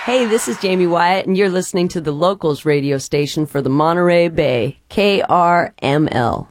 Hey, this is Jamie Wyatt, and you're listening to the Locals radio station for the Monterey Bay, KRML.